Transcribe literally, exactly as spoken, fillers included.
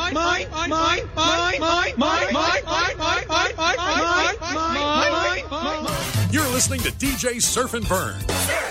mine, mine, mine, mine, mine, mine, mine, mine, mine, mine, mine, mine, mine, mine, mine, mine. You're listening to D J Surf and Burn.